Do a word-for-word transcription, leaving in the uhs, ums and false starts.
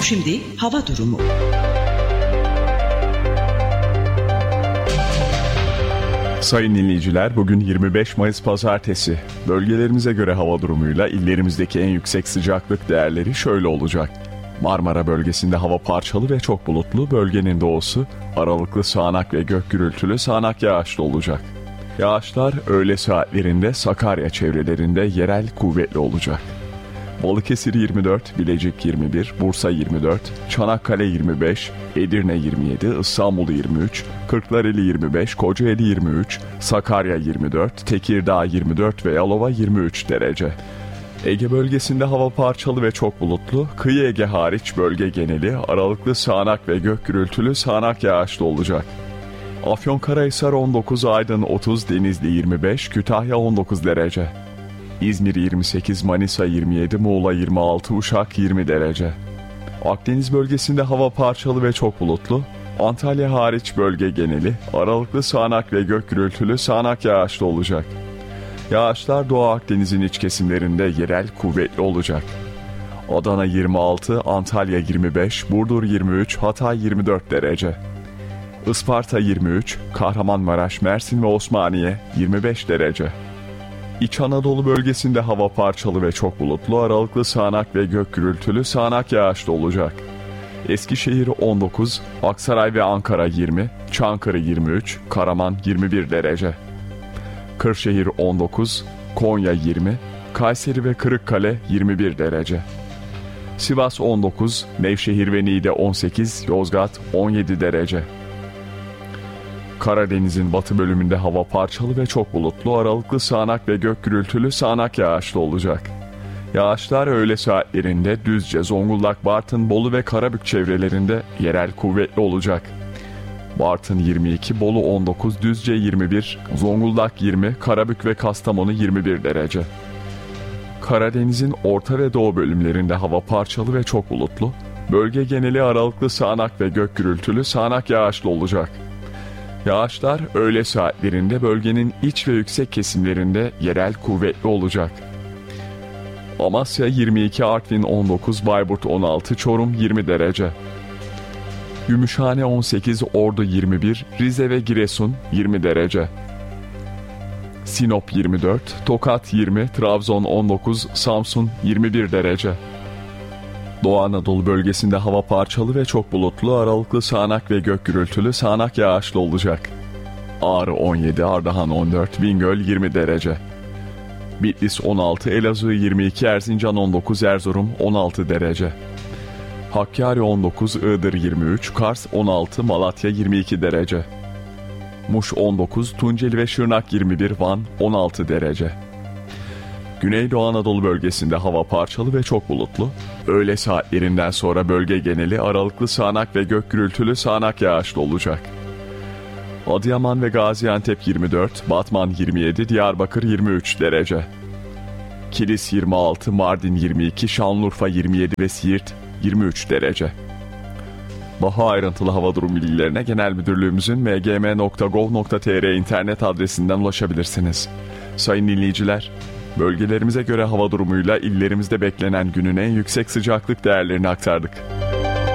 Şimdi hava durumu. Sayın dinleyiciler, bugün yirmi beş Mayıs Pazartesi. Bölgelerimize göre hava durumuyla illerimizdeki en yüksek sıcaklık değerleri şöyle olacak. Marmara bölgesinde hava parçalı ve çok bulutlu, bölgenin doğusu aralıklı sağanak ve gök gürültülü sağanak yağışlı olacak. Yağışlar öğle saatlerinde Sakarya çevrelerinde yerel kuvvetli olacak. Balıkesir yirmi dört, Bilecik yirmi bir, Bursa yirmi dört, Çanakkale yirmi beş, Edirne yirmi yedi, İstanbul yirmi üç, Kırklareli yirmi beş, Kocaeli yirmi üç, Sakarya yirmi dört, Tekirdağ yirmi dört ve Yalova yirmi üç derece. Ege bölgesinde hava parçalı ve çok bulutlu, kıyı Ege hariç bölge geneli aralıklı sağanak ve gök gürültülü sağanak yağışlı olacak. Afyonkarahisar on dokuz, Aydın otuz, Denizli yirmi beş, Kütahya on dokuz derece. İzmir yirmi sekiz, Manisa yirmi yedi, Muğla yirmi altı, Uşak yirmi derece. Akdeniz bölgesinde hava parçalı ve çok bulutlu, Antalya hariç bölge geneli aralıklı sağanak ve gök gürültülü sağanak yağışlı olacak. Yağışlar Doğu Akdeniz'in iç kesimlerinde yerel kuvvetli olacak. Adana yirmi altı, Antalya yirmi beş, Burdur yirmi üç, Hatay yirmi dört derece. Isparta yirmi üç, Kahramanmaraş, Mersin ve Osmaniye yirmi beş derece. İç Anadolu bölgesinde hava parçalı ve çok bulutlu, aralıklı sağanak ve gök gürültülü sağanak yağışlı olacak. Eskişehir on dokuz, Aksaray ve Ankara yirmi, Çankırı yirmi üç, Karaman yirmi bir derece. Kırşehir on dokuz, Konya yirmi, Kayseri ve Kırıkkale yirmi bir derece. Sivas on dokuz, Nevşehir ve Niğde on sekiz, Yozgat on yedi derece. Karadeniz'in batı bölümünde hava parçalı ve çok bulutlu, aralıklı sağanak ve gök gürültülü sağanak yağışlı olacak. Yağışlar öğle saatlerinde Düzce, Zonguldak, Bartın, Bolu ve Karabük çevrelerinde yerel kuvvetli olacak. Bartın yirmi iki, Bolu on dokuz, Düzce yirmi bir, Zonguldak yirmi, Karabük ve Kastamonu yirmi bir derece. Karadeniz'in orta ve doğu bölümlerinde hava parçalı ve çok bulutlu, bölge geneli aralıklı sağanak ve gök gürültülü sağanak yağışlı olacak. Yağışlar öğle saatlerinde bölgenin iç ve yüksek kesimlerinde yerel kuvvetli olacak. Amasya yirmi iki, Artvin on dokuz, Bayburt on altı, Çorum yirmi derece. Gümüşhane on sekiz, Ordu yirmi bir, Rize ve Giresun yirmi derece. Sinop yirmi dört, Tokat yirmi, Trabzon on dokuz, Samsun yirmi bir derece. Doğu Anadolu bölgesinde hava parçalı ve çok bulutlu, aralıklı sağanak ve gök gürültülü sağanak yağışlı olacak. Ağrı on yedi, Ardahan on dört, Bingöl yirmi derece. Bitlis on altı, Elazığ yirmi iki, Erzincan on dokuz, Erzurum on altı derece. Hakkari on dokuz, Iğdır yirmi üç, Kars on altı, Malatya yirmi iki derece. Muş on dokuz, Tunceli ve Şırnak yirmi bir, Van on altı derece. Güneydoğu Anadolu bölgesinde hava parçalı ve çok bulutlu, öğle saatlerinden sonra bölge geneli aralıklı sağanak ve gök gürültülü sağanak yağışlı olacak. Adıyaman ve Gaziantep yirmi dört, Batman yirmi yedi, Diyarbakır yirmi üç derece. Kilis yirmi altı, Mardin yirmi iki, Şanlıurfa yirmi yedi ve Siirt yirmi üç derece. Daha ayrıntılı hava durum bilgilerine Genel Müdürlüğümüzün m g m nokta gov nokta t r internet adresinden ulaşabilirsiniz. Sayın dinleyiciler, bölgelerimize göre hava durumuyla illerimizde beklenen günün en yüksek sıcaklık değerlerini aktardık.